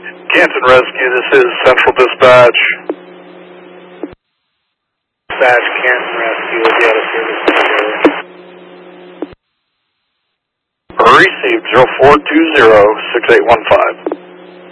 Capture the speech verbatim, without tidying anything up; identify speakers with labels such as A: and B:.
A: Canton Rescue, this is Central Dispatch.
B: Dispatch, Canton Rescue, will be out of service.
A: Received zero four two zero six eight one five.